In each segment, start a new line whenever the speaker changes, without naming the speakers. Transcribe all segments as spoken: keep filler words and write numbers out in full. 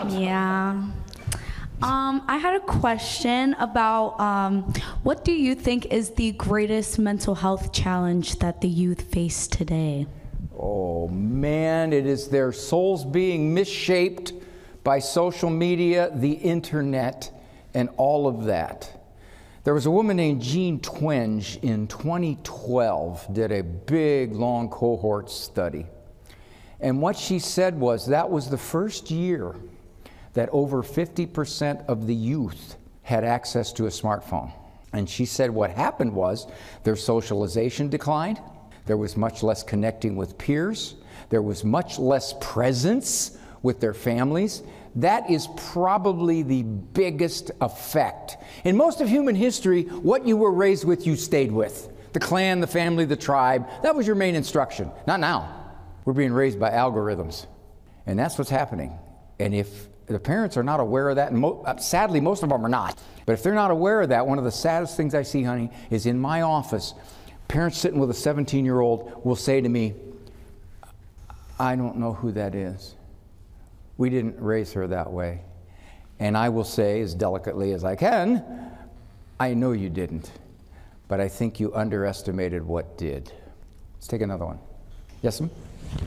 Yeah. Um, I had a question about um, what do you think is the greatest mental health challenge that the youth face today?
Oh man, it is their souls being misshaped by social media, the internet, and all of that. There was a woman named Jean Twenge in twenty twelve, did a big, long cohort study. And what she said was that was the first year that over fifty percent of the youth had access to a smartphone. And she said what happened was their socialization declined, there was much less connecting with peers, there was much less presence with their families. That is probably the biggest effect. In most of human history, what you were raised with, you stayed with. The clan, the family, the tribe, that was your main instruction. Not now. We're being raised by algorithms. And that's what's happening. And if the parents are not aware of that, and mo- sadly, most of them are not. But if they're not aware of that, one of the saddest things I see, honey, is in my office, parents sitting with a seventeen-year-old will say to me, I don't know who that is. We didn't raise her that way. And I will say, as delicately as I can, I know you didn't, but I think you underestimated what did. Let's take another one. Yes, ma'am?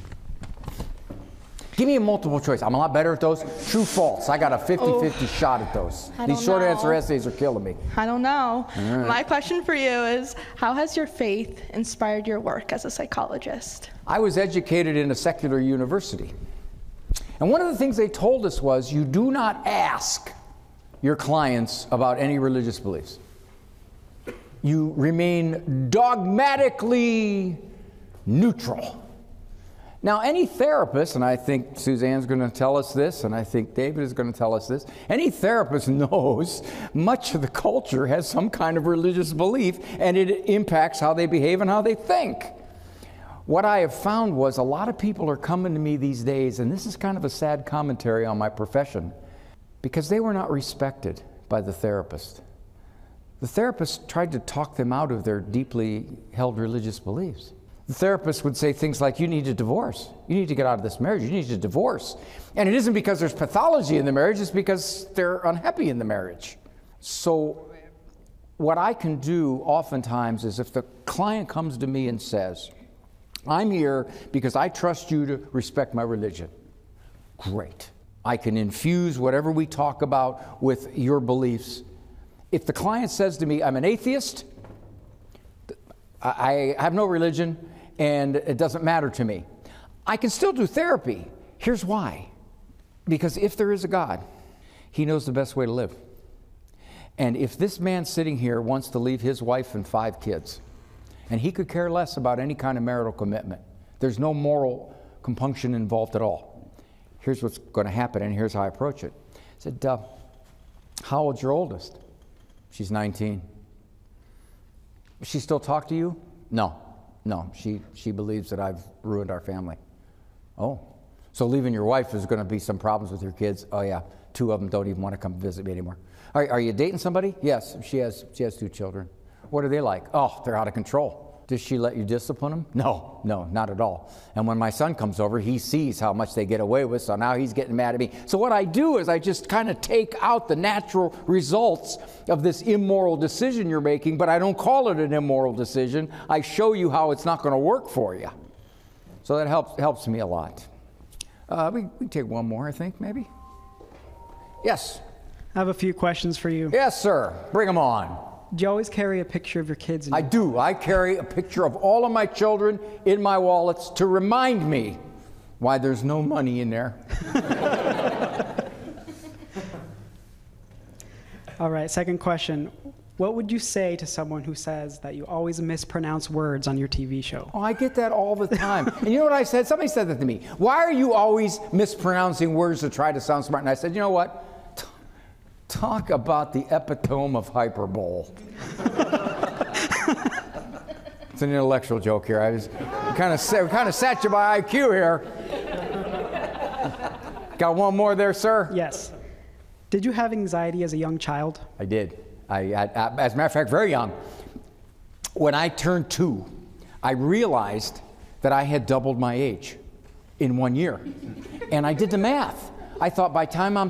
Give me a multiple choice. I'm a lot better at those. True, false. I got a fifty-fifty oh, shot at those.
I
These short
know.
answer essays are killing me.
I don't know.
Right.
My question for you is, how has your faith inspired your work as a psychologist?
I was educated in a secular university. And one of the things they told us was, you do not ask your clients about any religious beliefs. You remain dogmatically neutral. Now, any therapist, and I think Suzanne's going to tell us this, and I think David is going to tell us this, any therapist knows much of the culture has some kind of religious belief, and it impacts how they behave and how they think. What I have found was a lot of people are coming to me these days, and this is kind of a sad commentary on my profession, because they were not respected by the therapist. The therapist tried to talk them out of their deeply held religious beliefs. The therapist would say things like, you need a divorce. You need to get out of this marriage. You need a divorce. And it isn't because there's pathology in the marriage, it's because they're unhappy in the marriage. So what I can do oftentimes is if the client comes to me and says, I'm here because I trust you to respect my religion. Great. I can infuse whatever we talk about with your beliefs. If the client says to me, I'm an atheist, I have no religion, and it doesn't matter to me, I can still do therapy. Here's why. Because if there is a God, He knows the best way to live. And if this man sitting here wants to leave his wife and five kids, and he could care less about any kind of marital commitment, there's no moral compunction involved at all, here's what's going to happen, and here's how I approach it. I said, uh, how old's your oldest? She's nineteen. Does she still talk to you? No, no, she, she believes that I've ruined our family. Oh, so leaving your wife is going to be some problems with your kids? Oh yeah, two of them don't even want to come visit me anymore. Are, are you dating somebody? Yes, she has, she has two children. What are they like? Oh, they're out of control. Does she let you discipline them? No, no, not at all. And when my son comes over, he sees how much they get away with, so now he's getting mad at me. So what I do is I just kind of take out the natural results of this immoral decision you're making, but I don't call it an immoral decision. I show you how it's not going to work for you. So that helps, helps me a lot. Uh, we, we can take one more, I think, maybe. Yes?
I have a few questions for you.
Yes, sir. Bring them on.
Do you always carry a picture of your kids? In
I
your-
do. I carry a picture of all of my children in my wallets to remind me why there's no money in there.
All right, second question. What would you say to someone who says that you always mispronounce words on your T V show?
Oh, I get that all the time. And you know what I said? Somebody said that to me. Why are you always mispronouncing words to try to sound smart? And I said, you know what? Talk about the epitome of hyperbole. It's an intellectual joke here. I was kind of kind of sat you by I Q here. Got one more there, sir?
Yes. Did you have anxiety as a young child?
I did. I, I, I, as a matter of fact, very young. When I turned two, I realized that I had doubled my age in one year. And I did the math. I thought by the time I'm